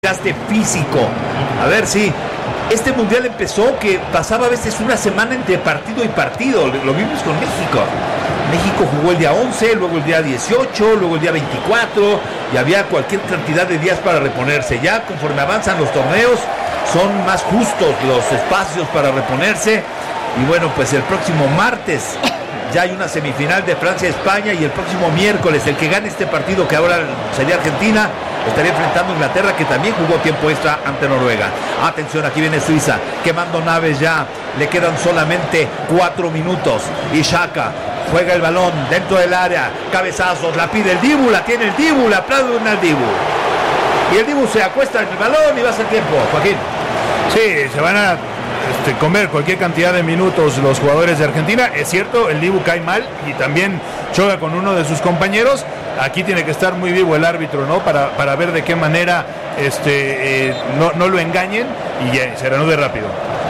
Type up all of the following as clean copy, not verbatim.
desgaste físico. A ver si este mundial empezó que pasaba a veces una semana entre partido y partido. Lo vimos con México. México jugó el día 11, luego el día 18, luego el día 24 y había cualquier cantidad de días para reponerse. Ya conforme avanzan los torneos son más justos los espacios para reponerse. Y bueno, pues el próximo martes ya hay una semifinal de Francia-España y el próximo miércoles el que gane este partido, que ahora sería Argentina, estaría enfrentando a Inglaterra, que también jugó tiempo extra ante Noruega. Atención, aquí viene Suiza, quemando naves ya. Le quedan solamente 4 minutos. Y Xhaka juega el balón dentro del área. Cabezazos, la pide el Dibu, la tiene el Dibu, le aplauden al Dibu. Y el Dibu se acuesta en el balón y va a ser tiempo. Joaquín. Sí, se van a comer cualquier cantidad de minutos los jugadores de Argentina. Es cierto, el Dibu cae mal y también choca con uno de sus compañeros. Aquí tiene que estar muy vivo el árbitro, ¿no? Para ver de qué manera no lo engañen y ya se reanude rápido.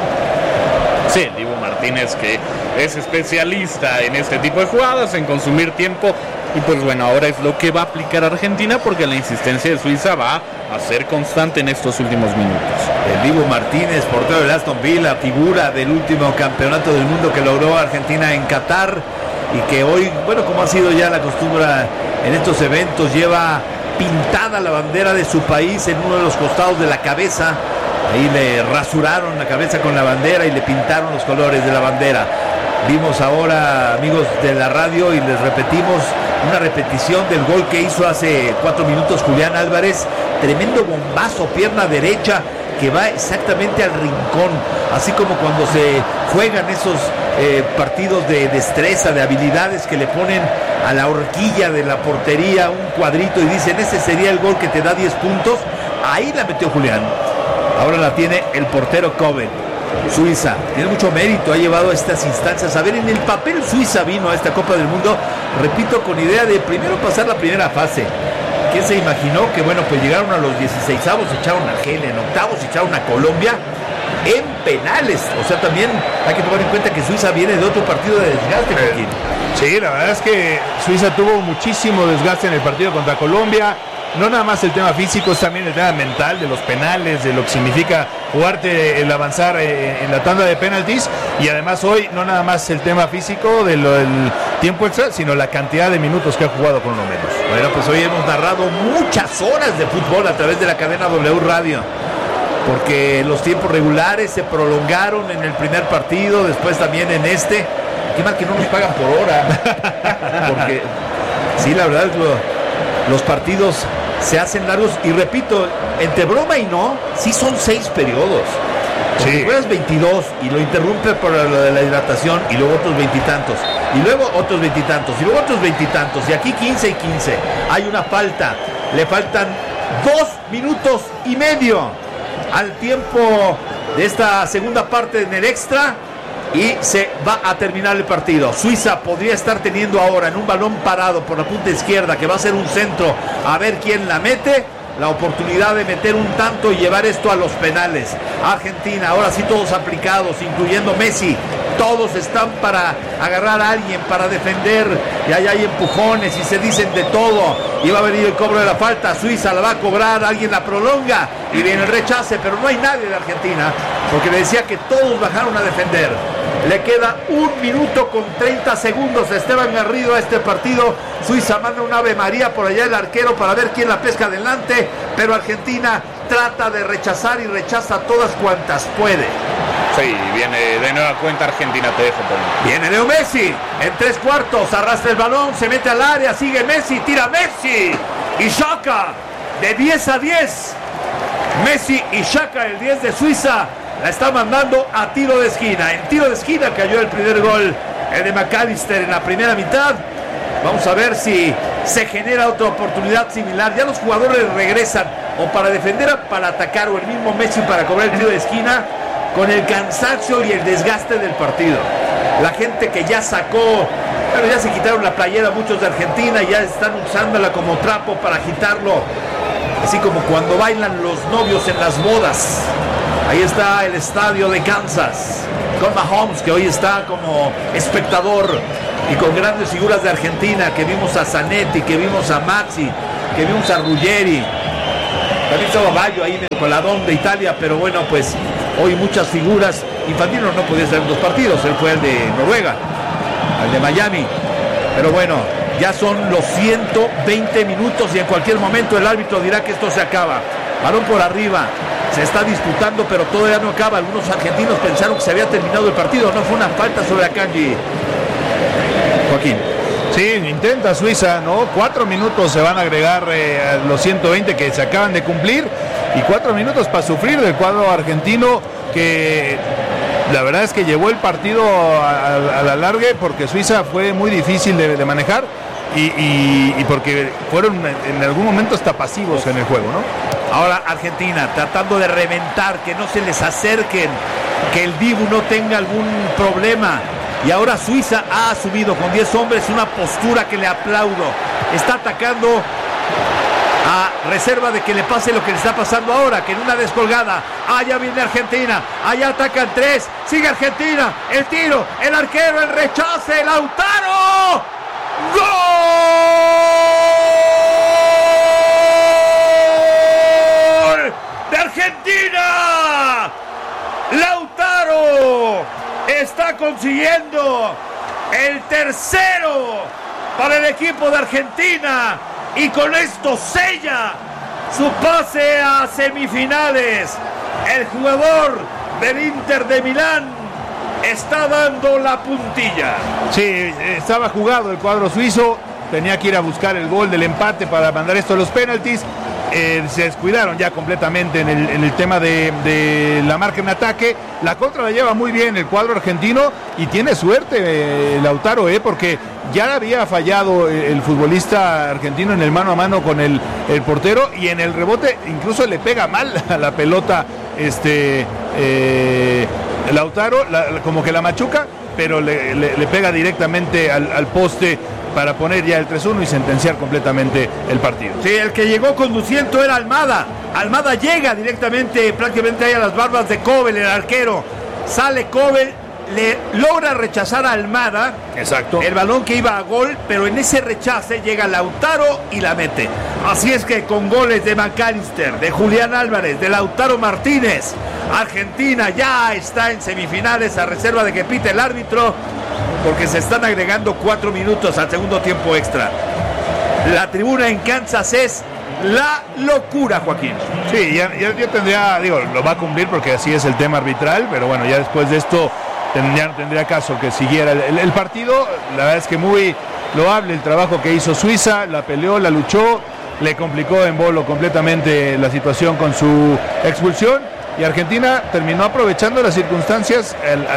Sí, Dibu Martínez, que es especialista en este tipo de jugadas, en consumir tiempo. Y pues bueno, ahora es lo que va a aplicar Argentina, porque la insistencia de Suiza va a ser constante en estos últimos minutos. El Dibu Martínez, portero del Aston Villa, figura del último campeonato del mundo que logró Argentina en Qatar, y que hoy, bueno, como ha sido ya la costumbre en estos eventos, lleva pintada la bandera de su país en uno de los costados de la cabeza. Ahí le rasuraron la cabeza con la bandera y le pintaron los colores de la bandera. Vimos ahora, amigos de la radio, y les repetimos una repetición del gol que hizo hace 4 minutos Julián Álvarez. Tremendo bombazo, pierna derecha, que va exactamente al rincón, así como cuando se juegan esos partidos de destreza, de habilidades, que le ponen a la horquilla de la portería un cuadrito y dicen, ese sería el gol que te da 10 puntos. Ahí la metió Julián. Ahora la tiene el portero Coben. Suiza tiene mucho mérito, ha llevado a estas instancias. A ver, en el papel Suiza vino a esta Copa del Mundo, repito, con idea de primero pasar la primera fase. ¿Quién se imaginó que, bueno, pues llegaron a los 16avos, echaron a Argelia, en octavos echaron a Colombia en penales? O sea, también hay que tomar en cuenta que Suiza viene de otro partido de desgaste, Joaquín. Sí, la verdad es que Suiza tuvo muchísimo desgaste en el partido contra Colombia. No nada más el tema físico, es también el tema mental, de los penales, de lo que significa jugarte, el avanzar en la tanda de penaltis. Y además hoy no nada más el tema físico del tiempo extra, sino la cantidad de minutos que ha jugado con uno menos. Bueno, pues hoy hemos narrado muchas horas de fútbol a través de la cadena W Radio, porque los tiempos regulares se prolongaron en el primer partido, después también en este. Qué mal que no nos pagan por hora, porque sí, la verdad es los partidos se hacen largos, y repito, entre broma y no, sí son 6 periodos. Si juegas 22 y lo interrumpe por lo de la hidratación, y luego otros 20 y tantos, y luego otros 20 y tantos, y luego otros 20 y tantos, y aquí 15 y 15. Hay una falta, le faltan 2 minutos y medio al tiempo de esta segunda parte en el extra, y se va a terminar el partido. Suiza podría estar teniendo ahora en un balón parado por la punta izquierda, que va a ser un centro, a ver quién la mete, la oportunidad de meter un tanto y llevar esto a los penales. Argentina, ahora sí todos aplicados, incluyendo Messi. Todos están para agarrar a alguien, para defender, y ahí hay empujones y se dicen de todo. Y va a venir el cobro de la falta. Suiza la va a cobrar, alguien la prolonga y viene el rechace, pero no hay nadie de Argentina, porque le decía que todos bajaron a defender. Le queda 1 minuto con 30 segundos a Esteban Garrido a este partido. Suiza manda un Ave María por allá el arquero para ver quién la pesca adelante, pero Argentina trata de rechazar y rechaza todas cuantas puede. Sí, viene de nueva cuenta Argentina, te dejo por ahí. Viene Leo Messi en 3/4, arrastra el balón, se mete al área, sigue Messi, tira Messi y Xhaka de 10 a 10. Messi y Xhaka, el 10 de Suiza, la está mandando a tiro de esquina. En tiro de esquina cayó el primer gol, el de McAllister en la primera mitad. Vamos a ver si se genera otra oportunidad similar. Ya los jugadores regresan o para defender o para atacar, o el mismo Messi para cobrar el tiro de esquina, con el cansancio y el desgaste del partido. La gente que ya sacó, bueno, ya se quitaron la playera muchos de Argentina, ya están usándola como trapo para agitarlo, así como cuando bailan los novios en las bodas. Ahí está el estadio de Kansas, con Mahomes, que hoy está como espectador, y con grandes figuras de Argentina, que vimos a Zanetti, que vimos a Maxi, que vimos a Ruggeri. También estaba Baggio ahí con la Don de Italia, pero bueno, pues hoy muchas figuras. Infantino no podía estar en 2 partidos, él fue el de Noruega, el de Miami. Pero bueno, ya son los 120 minutos y en cualquier momento el árbitro dirá que esto se acaba. Balón por arriba, se está disputando, pero todavía no acaba. Algunos argentinos pensaron que se había terminado el partido, no fue una falta sobre Akanji. Joaquín. Sí, intenta Suiza, ¿no? 4 minutos se van a agregar a los 120 que se acaban de cumplir y 4 minutos para sufrir del cuadro argentino, que la verdad es que llevó el partido a la larga, porque Suiza fue muy difícil de manejar y porque fueron en algún momento hasta pasivos en el juego, ¿no? Ahora Argentina tratando de reventar, que no se les acerquen, que el Dibu no tenga algún problema. Y ahora Suiza ha asumido con 10 hombres una postura que le aplaudo. Está atacando a reserva de que le pase lo que le está pasando ahora, que en una descolgada, allá viene Argentina, allá atacan 3, sigue Argentina, el tiro, el arquero, el rechace, Lautaro, ¡gol de Argentina! Lautaro está consiguiendo el tercero para el equipo de Argentina y con esto sella su pase a semifinales. El jugador del Inter de Milán está dando la puntilla. Sí, estaba jugado el cuadro suizo, tenía que ir a buscar el gol del empate para mandar esto a los penaltis. Se descuidaron ya completamente en el tema de la marca en ataque. La contra la lleva muy bien el cuadro argentino y tiene suerte Lautaro, porque ya había fallado el futbolista argentino en el mano a mano con el portero, y en el rebote incluso le pega mal a la pelota Lautaro, como que la machuca, pero le pega directamente al poste para poner ya el 3-1 y sentenciar completamente el partido. Sí, el que llegó conduciendo era Almada. Almada llega directamente, prácticamente ahí a las barbas de Kobel, el arquero. Sale Kobel, le logra rechazar a Almada. Exacto. El balón que iba a gol, pero en ese rechace llega Lautaro y la mete. Así es que con goles de McAllister, de Julián Álvarez, de Lautaro Martínez, Argentina ya está en semifinales a reserva de que pite el árbitro, porque se están agregando 4 minutos al segundo tiempo extra. La tribuna en Kansas es la locura, Joaquín. Sí, ya tendría, lo va a cumplir porque así es el tema arbitral, pero bueno, ya después de esto ya no tendría caso que siguiera el partido. La verdad es que muy loable el trabajo que hizo Suiza, la peleó, la luchó, le complicó en Bolo completamente la situación con su expulsión, y Argentina terminó aprovechando las circunstancias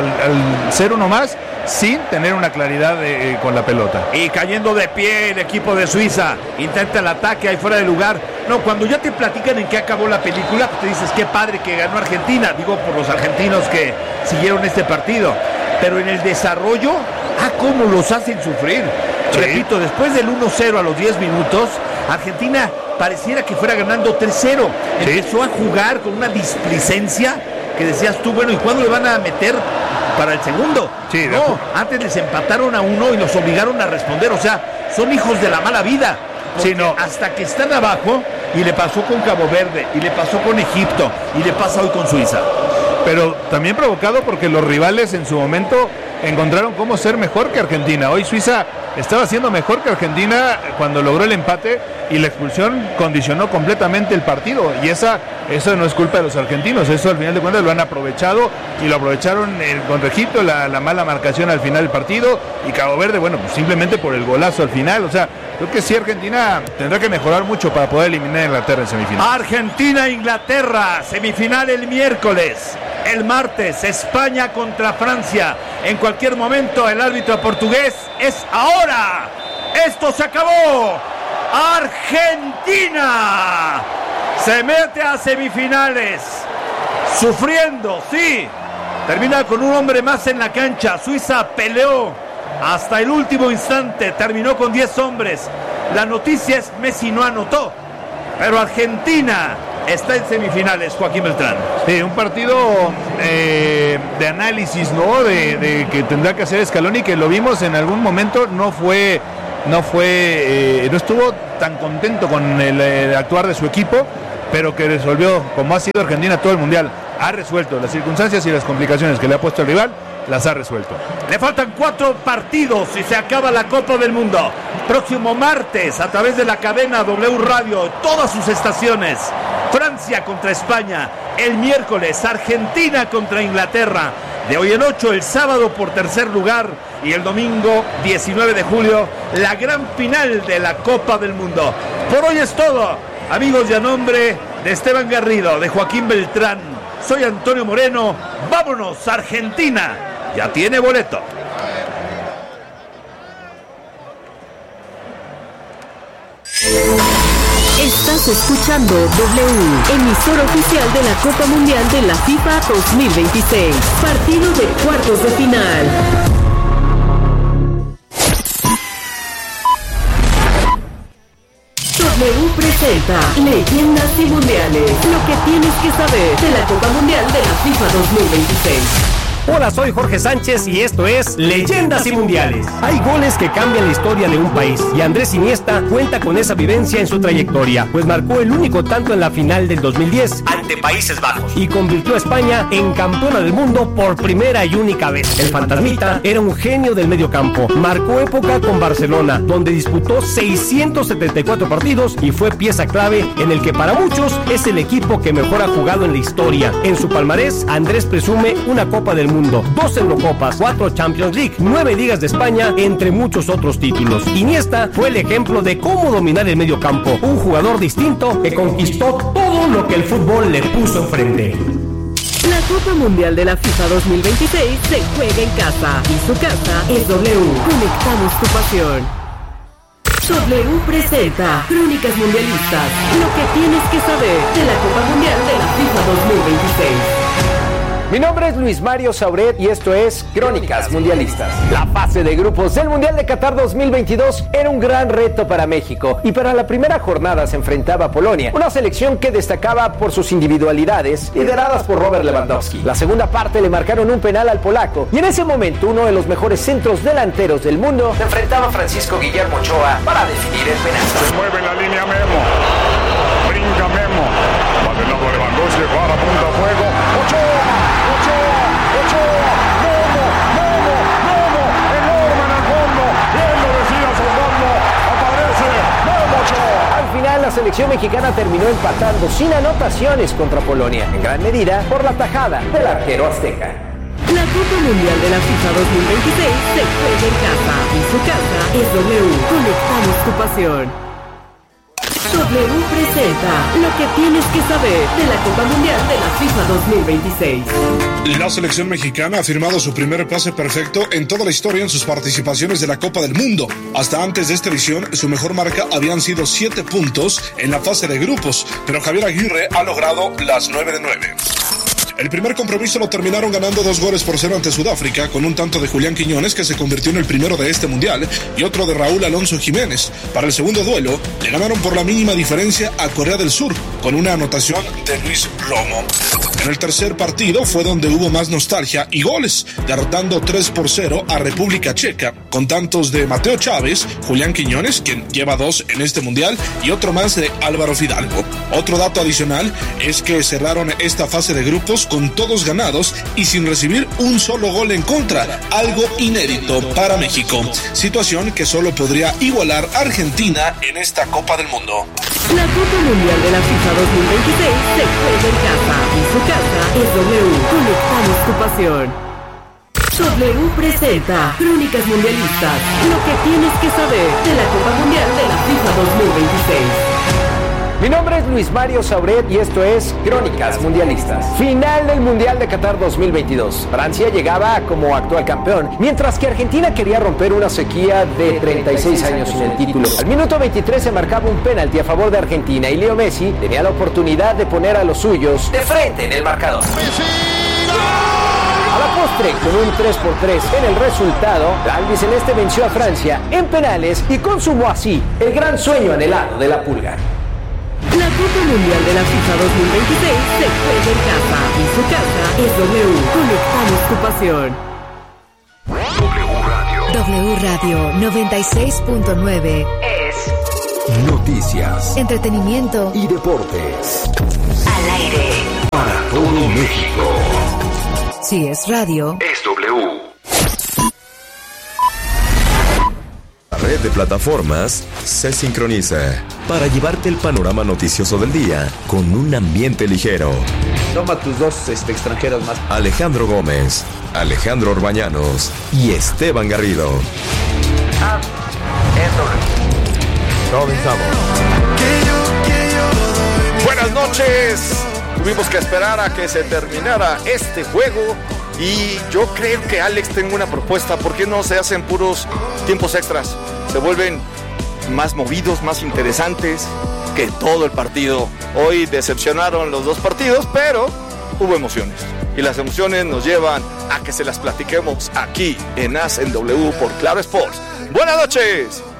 al ser uno más, sin tener una claridad con la pelota. Y cayendo de pie el equipo de Suiza, intenta el ataque ahí fuera de lugar. No, cuando ya te platican en qué acabó la película, pues te dices qué padre que ganó Argentina, digo por los argentinos que siguieron este partido, pero en el desarrollo, cómo los hacen sufrir. Sí. Repito, después del 1-0 a los 10 minutos, Argentina pareciera que fuera ganando 3-0. Empezó a jugar con una displicencia que decías tú, bueno, ¿y cuándo le van a meter para el segundo? Sí, no, antes les empataron a 1 y los obligaron a responder. O sea, son hijos de la mala vida. Sí, no. Hasta que están abajo, y le pasó con Cabo Verde, y le pasó con Egipto, y le pasa hoy con Suiza. Pero también provocado porque los rivales en su momento encontraron cómo ser mejor que Argentina. Hoy Suiza estaba siendo mejor que Argentina cuando logró el empate, y la expulsión condicionó completamente el partido, y eso no es culpa de los argentinos, eso al final de cuentas lo han aprovechado, y lo aprovecharon contra Egipto, la mala marcación al final del partido, y Cabo Verde, bueno, pues simplemente por el golazo al final. O sea, creo que sí, Argentina tendrá que mejorar mucho para poder eliminar a Inglaterra en semifinal. Argentina-Inglaterra, semifinal el miércoles. El martes, España contra Francia. En cualquier momento, el árbitro portugués es ahora. Esto se acabó. Argentina se mete a semifinales. Sufriendo, sí. Termina con un hombre más en la cancha. Suiza peleó hasta el último instante. Terminó con 10 hombres. La noticia es Messi no anotó. Pero Argentina está en semifinales, Joaquín Beltrán. Sí, un partido de análisis, ¿no? De que tendrá que hacer Scaloni, que lo vimos en algún momento, no estuvo tan contento con el actuar de su equipo, pero que resolvió, como ha sido Argentina todo el mundial, ha resuelto las circunstancias y las complicaciones que le ha puesto el rival, las ha resuelto. Le faltan 4 partidos y se acaba la Copa del Mundo. Próximo martes, a través de la cadena W Radio, todas sus estaciones. Francia contra España. El miércoles, Argentina contra Inglaterra. De hoy en 8, el sábado por tercer lugar. Y el domingo, 19 de julio, la gran final de la Copa del Mundo. Por hoy es todo. Amigos, y a nombre de Esteban Garrido, de Joaquín Beltrán, soy Antonio Moreno. ¡Vámonos, Argentina! Ya tiene boleto. Estás escuchando W, emisora oficial de la Copa Mundial de la FIFA 2026. Partido de cuartos de final. W presenta Leyendas y Mundiales. Lo que tienes que saber de la Copa Mundial de la FIFA 2026. Hola, soy Jorge Sánchez y esto es Leyendas y Mundiales. Hay goles que cambian la historia de un país y Andrés Iniesta cuenta con esa vivencia en su trayectoria, pues marcó el único tanto en la final del 2010 ante Países Bajos y convirtió a España en campeona del mundo por primera y única vez. El fantasmita era un genio del mediocampo, marcó época con Barcelona, donde disputó 674 partidos y fue pieza clave en el que para muchos es el equipo que mejor ha jugado en la historia. En su palmarés, Andrés presume una Copa del Mundo, 2 Eurocopas, 4 Champions League, 9 Ligas de España, entre muchos otros títulos. Iniesta fue el ejemplo de cómo dominar el medio campo, un jugador distinto que conquistó todo lo que el fútbol le puso enfrente. La Copa Mundial de la FIFA 2026 se juega en casa y su casa es W. Conectamos tu pasión. W presenta Crónicas Mundialistas, lo que tienes que saber de la Copa Mundial de la FIFA 2026. Mi nombre es Luis Mario Sauret y esto es Crónicas Mundialistas. La fase de grupos del Mundial de Qatar 2022 era un gran reto para México y para la primera jornada se enfrentaba a Polonia, una selección que destacaba por sus individualidades, lideradas por Robert Lewandowski. La segunda parte le marcaron un penal al polaco y en ese momento uno de los mejores centros delanteros del mundo se enfrentaba a Francisco Guillermo Ochoa para definir el penal. Se mueve en la línea Memo, brinca Memo, va del lado de Lewandowski, para punta a fuego, Ochoa, Memo, enorme en el fondo, bien lo decía Soldado, aparece Memo Ochoa. Al final la selección mexicana terminó empatando sin anotaciones contra Polonia, en gran medida por la tajada del arquero azteca. La Copa Mundial de la FIFA 2026 se juega en casa y su casa es W. Conectamos tu pasión. W presenta lo que tienes que saber de la Copa Mundial de la FIFA 2026. La selección mexicana ha firmado su primer pase perfecto en toda la historia en sus participaciones de la Copa del Mundo. Hasta antes de esta edición, su mejor marca habían sido 7 puntos en la fase de grupos, pero Javier Aguirre ha logrado las 9 de 9. El primer compromiso lo terminaron ganando 2-0 ante Sudáfrica, con un tanto de Julián Quiñones, que se convirtió en el primero de este mundial, y otro de Raúl Alonso Jiménez. Para el segundo duelo, le ganaron por la mínima diferencia a Corea del Sur, con una anotación de Luis Romo. En el tercer partido fue donde hubo más nostalgia y goles, derrotando 3-0 a República Checa, con tantos de Mateo Chávez, Julián Quiñones, quien lleva 2 en este mundial, y otro más de Álvaro Fidalgo. Otro dato adicional es que cerraron esta fase de grupos con todos ganados y sin recibir un solo gol en contra, algo inédito para México, situación que solo podría igualar Argentina en esta Copa del Mundo. La Copa Mundial de la FIFA 2026 se juega en casa y su casa es W. Conectamos tu pasión. W presenta Crónicas Mundialistas, lo que tienes que saber de la Copa Mundial de la FIFA 2026. Mi nombre es Luis Mario Sauret y esto es Crónicas Mundialistas. Final del Mundial de Qatar 2022. Francia llegaba como actual campeón, mientras que Argentina quería romper una sequía de 36 años sin el título. Al minuto 23 se marcaba un penalti a favor de Argentina y Leo Messi tenía la oportunidad de poner a los suyos de frente en el marcador. A la postre, con un 3-3 en el resultado, la albiceleste venció a Francia en penales y consumó así el gran sueño anhelado de la Pulga. La Copa Mundial de la FIFA 2026 se juega en casa y su casa es W. Conectamos tu pasión. W Radio 96.9 es Noticias, entretenimiento y deportes. Al aire. Para todo México. Si es radio, es W. La red de plataformas se sincroniza para llevarte el panorama noticioso del día con un ambiente ligero. Toma tus dos extranjeros más. Alejandro Gómez, Alejandro Orbañanos y Esteban Garrido. Comenzamos. Buenas noches. Tuvimos que esperar a que se terminara este juego y yo creo que Alex tengo una propuesta. ¿Por qué no se hacen puros tiempos extras? Se vuelven más movidos, más interesantes que todo el partido. Hoy decepcionaron los dos partidos, pero hubo emociones. Y las emociones nos llevan a que se las platiquemos aquí en As en W por Claro Sports. ¡Buenas noches!